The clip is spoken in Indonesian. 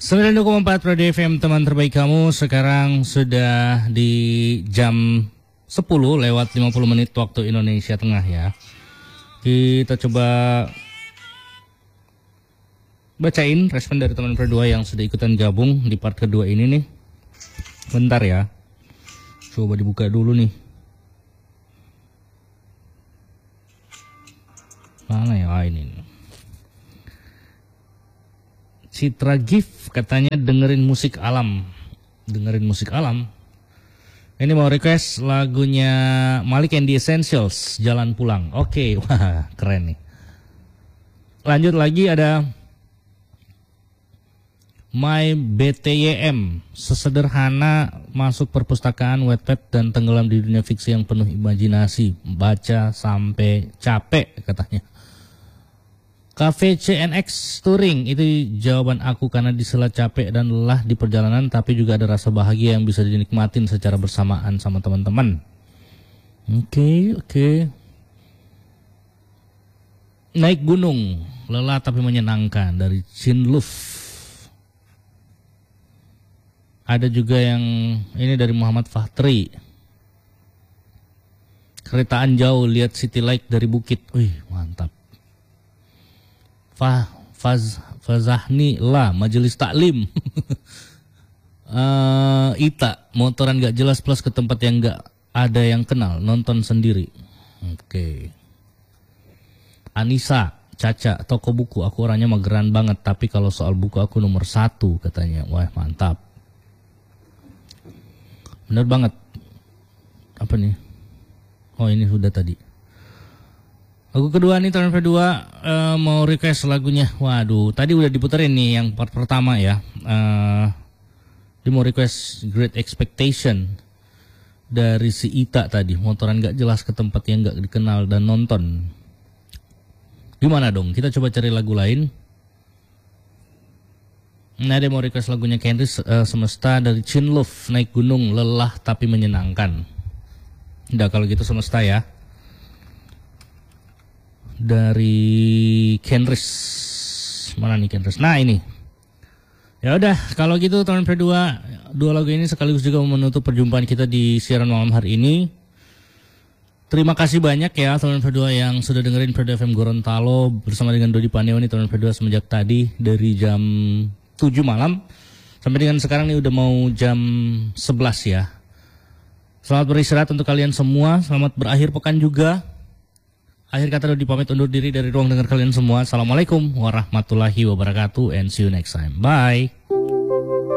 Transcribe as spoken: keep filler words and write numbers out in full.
sembilan puluh dua koma empat Radio F M, teman terbaik kamu. Sekarang sudah di jam sepuluh lewat lima puluh menit waktu Indonesia Tengah ya. Kita coba bacain respon dari teman berdua yang sudah ikutan gabung di part kedua ini nih. Bentar ya. Coba dibuka dulu nih. Mana ya? Ah, ini nih. Citra Gift katanya dengerin musik alam. Dengerin musik alam. Ini mau request lagunya Malik and the Essentials, Jalan Pulang. Oke, wah keren nih. Lanjut lagi ada My B T Y M, sesederhana masuk perpustakaan, Wattpad dan tenggelam di dunia fiksi yang penuh imajinasi, baca sampai capek katanya. Cafe C N X Touring, itu jawaban aku karena di sela capek dan lelah di perjalanan, tapi juga ada rasa bahagia yang bisa dinikmatin secara bersamaan sama teman-teman. Oke, okay, oke. Okay. Naik gunung, lelah tapi menyenangkan dari Chinluf. Ada juga yang ini dari Muhammad Fahtri. Keretaan jauh, lihat city light dari bukit. Wih, mantap. Fah, Faz, Fazahni lah, majelis taklim. uh, Ita, motoran gak jelas plus ke tempat yang gak ada yang kenal, nonton sendiri. Oke. Okay. Anissa, Caca, toko buku, aku orangnya mageran banget, tapi kalau soal buku aku nomor satu katanya. Wah, mantap. Bener banget. Apa nih? Oh, ini sudah tadi. Lagu kedua nih, tahun kedua uh, mau request lagunya. Waduh, tadi udah diputerin nih yang part pertama ya. Uh, dia mau request Great Expectation dari si Ita tadi. Motoran gak jelas ke tempat yang gak dikenal dan nonton. Gimana dong? Kita coba cari lagu lain. Nah, dia mau request lagunya Kendrick uh, Semesta dari Chinluf, naik gunung, lelah tapi menyenangkan. Udah kalau gitu Semesta ya. Dari Kenris, mana nih Kenris? Nah ini, ya udah kalau gitu teman berdua, dua lagu ini sekaligus juga menutup perjumpaan kita di siaran malam hari ini. Terima kasih banyak ya teman berdua yang sudah dengerin Perda F M Gorontalo bersama dengan Dodi Paneo nih teman berdua semenjak tadi dari jam tujuh malam sampai dengan sekarang nih udah mau jam sebelas ya. Selamat beristirahat untuk kalian semua, selamat berakhir pekan juga. Akhir kata Dodi pamit undur diri dari ruang dengar kalian semua. Assalamualaikum warahmatullahi wabarakatuh and see you next time. Bye.